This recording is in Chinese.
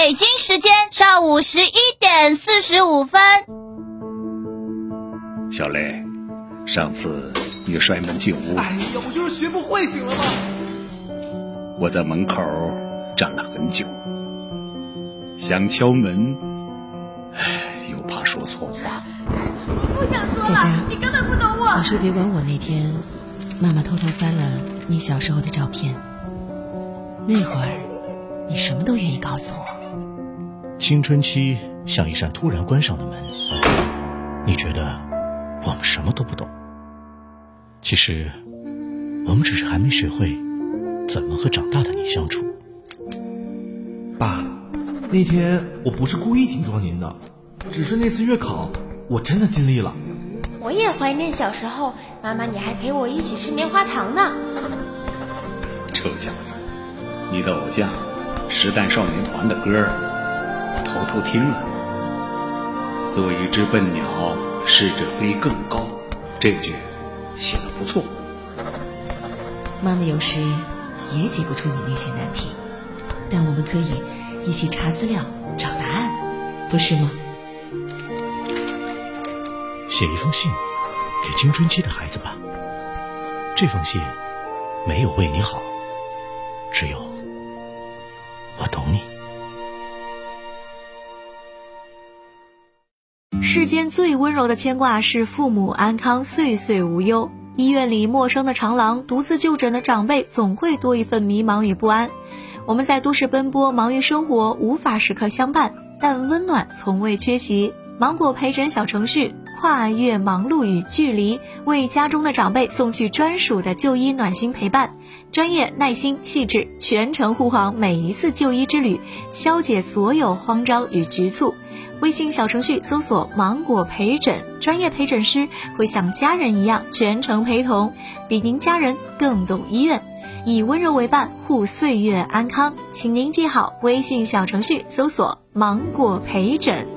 北京时间上午11:45。 小雷，上次你摔门进屋， 哎呀，我就是学不会，行了吗？ 我在门口站了很久，想敲门，又怕说错话。 我不想说了， 佳佳， 你根本不懂我。 你说别管我那天，妈妈偷偷翻了你小时候的照片，那会儿你什么都愿意告诉我。 青春期像一扇突然关上的门，你觉得我们什么都不懂，其实我们只是还没学会怎么和长大的你相处。 爸，那天我不是故意顶撞您的，只是那次月考我真的尽力了。 我也怀念小时候，妈妈你还陪我一起吃棉花糖呢。 臭小子，你的偶像时代少年团的歌我偷偷听了。做一只笨鸟，试着飞更高，这句写得不错。 妈妈有时也解不出你那些难题，但我们可以一起查资料找答案，不是吗？ 写一封信给青春期的孩子吧，这封信没有为你好，只有我懂你。 世间最温柔的牵挂是父母安康，岁岁无忧。医院里陌生的长廊，独自就诊的长辈，总会多一份迷茫与不安。我们在都市奔波，忙于生活，无法时刻相伴，但温暖从未缺席。芒果陪诊小程序跨越忙碌与距离，为家中的长辈送去专属的就医暖心陪伴，专业、耐心、细致，全程护航每一次就医之旅，消解所有慌张与局促。微信小程序搜索芒果陪诊，专业陪诊师会像家人一样全程陪同，比您家人更懂医院，以温柔为伴，护岁月安康。请您记好微信小程序搜索芒果陪诊。